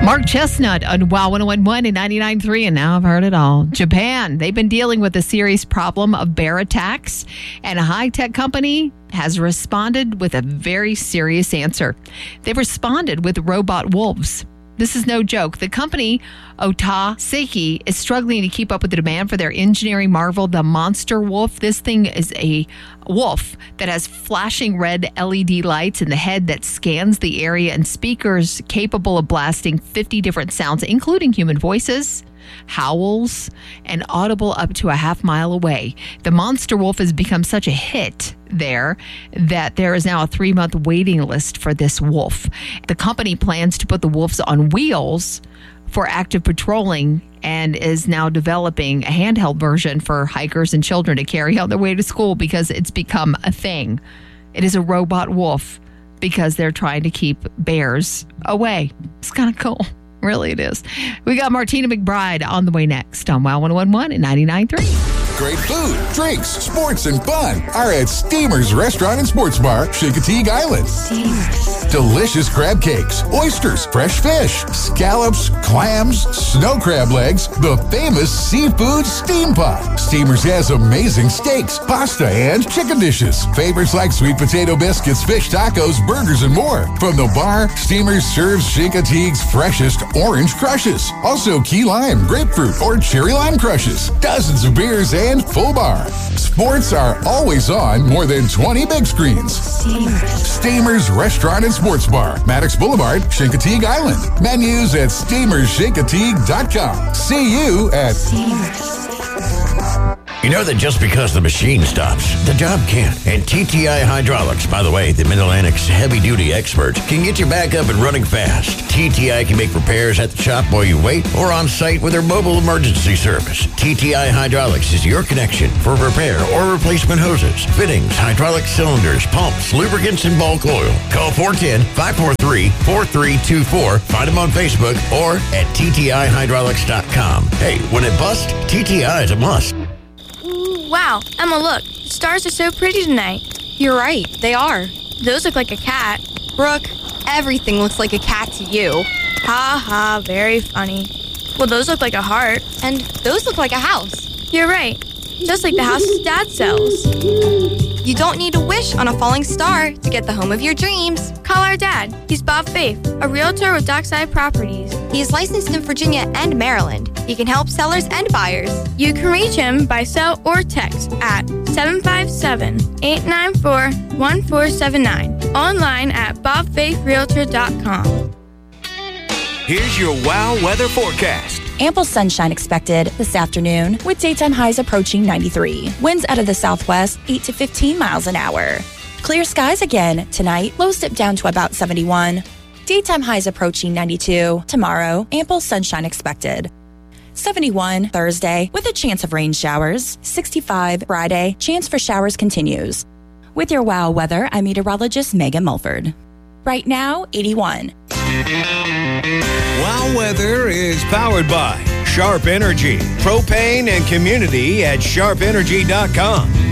Mark Chestnut on WOW 101.1 and 99.3, and now I've heard it all. Japan, they've been dealing with a serious problem of bear attacks, and a high-tech company has responded with a very serious answer. They've responded with robot wolves. This is no joke. The company, Ota Seiki, is struggling to keep up with the demand for their engineering marvel, the Monster Wolf. This thing is a wolf that has flashing red LED lights in the head that scans the area and speakers capable of blasting 50 different sounds, including human voices, howls, and audible up to a half mile away. The Monster Wolf has become such a hit there that there is now a 3-month waiting list for this wolf. The company plans to put the wolves on wheels for active patrolling and is now developing a handheld version for hikers and children to carry on their way to school because it's become a thing. It is a robot wolf because they're trying to keep bears away. It's kind of cool. Really, it is. We got Martina McBride on the way next on WOW 101.1 and 99.3. Great food, drinks, sports, and fun are at Steamers Restaurant and Sports Bar, Chincoteague Island. Steamers. Delicious crab cakes, oysters, fresh fish, scallops, clams, snow crab legs, the famous seafood steam pot. Steamers has amazing steaks, pasta, and chicken dishes. Favorites like sweet potato biscuits, fish tacos, burgers, and more. From the bar, Steamers serves Chincoteague's freshest orange crushes. Also key lime, grapefruit, or cherry lime crushes. Dozens of beers and full bar. Sports are always on more than 20 big screens. Steamers Restaurant and Sports Bar, Maddox Boulevard, Chincoteague Island. Menus at steamerschincoteague.com. See you at Steamers. You know that just because the machine stops, the job can't. And TTI Hydraulics, by the way, the Mid-Atlantic's heavy-duty expert, can get you back up and running fast. TTI can make repairs at the shop while you wait or on site with their mobile emergency service. TTI Hydraulics is your connection for repair or replacement hoses, fittings, hydraulic cylinders, pumps, lubricants, and bulk oil. Call 410-543-4324. Find them on Facebook or at TTIHydraulics.com. Hey, when it busts, TTI is a must. Wow, Emma, look. The stars are so pretty tonight. You're right, they are. Those look like a cat. Brooke, everything looks like a cat to you. Ha ha, very funny. Well, those look like a heart. And those look like a house. You're right. Just like the houses Dad sells. You don't need to wish on a falling star to get the home of your dreams. Call our dad. He's Bob Faith, a realtor with Dockside Properties. He is licensed in Virginia and Maryland. He can help sellers and buyers. You can reach him by cell or text at 757-894-1479. Online at bobfaithrealtor.com. Here's your WOW weather forecast. Ample sunshine expected this afternoon with daytime highs approaching 93. Winds out of the southwest 8 to 15 miles an hour. Clear skies again tonight. Lows dip down to about 71. Daytime highs approaching 92. Tomorrow, ample sunshine expected. 71 Thursday with a chance of rain showers. 65 Friday. Chance for showers continues. With your WOW weather, I'm meteorologist Megan Mulford. Right now, 81. WOW weather is powered by Sharp Energy, propane and community at sharpenergy.com.